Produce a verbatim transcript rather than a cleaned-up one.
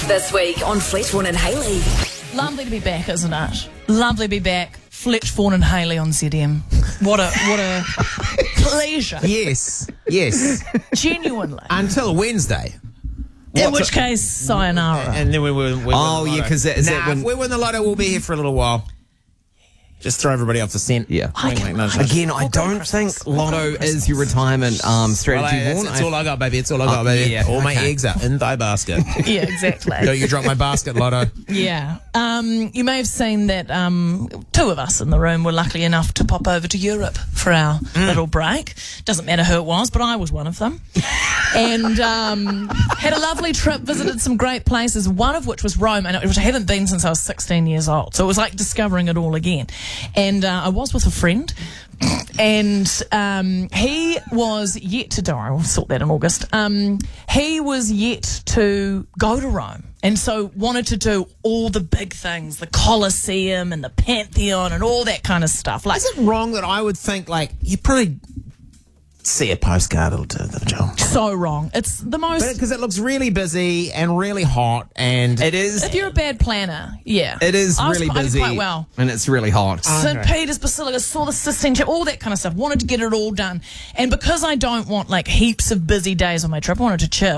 This week on Fletchborn and Haley. Lovely to be back, isn't it? Lovely to be back. Fletchborn and Haley on Z M. What a what a pleasure. Yes, yes. Genuinely. Until Wednesday. In What which to- case, sayonara. And then we were. We Oh, yeah, 'cause that- is nah, that when- if we win the lotto, we'll be here for a little while. Just throw everybody off the scent. Yeah. Wink, can- wink, nudge, I nudge. Again, I We'll go don't Christmas. think We'll go Lotto Christmas. is your retirement um, Well, strategy, hey, that's, Vaughan. that's I- all I got, baby. It's all I got, Oh, baby. yeah, all my okay. eggs are in thy basket. Yeah, exactly. Yo, you dropped my basket, Lotto. Yeah. Um, you may have seen that um, two of us in the room were lucky enough to pop over to Europe for our little break. Doesn't matter who it was, but I was one of them. And um, had a lovely trip, visited some great places, one of which was Rome, and which I haven't been since I was sixteen years old. So it was like discovering it all again. And uh, I was with a friend. And um, he was yet to die. We'll sort that in August. Um, he was yet to go to Rome. And so wanted to do all the big things, the Colosseum and the Pantheon and all that kind of stuff. Like, Is it wrong that I would think, like, you probably see a postcard or two, the job? so wrong. It's the most... Because it looks really busy and really hot, and It is. If you're a bad planner, yeah. It is I was- really I did busy, quite well. and it's really hot. Saint Peter's Basilica, saw the Sistine Chapel, all that kind of stuff. Wanted to get it all done. And because I don't want like heaps of busy days on my trip, I wanted to chill.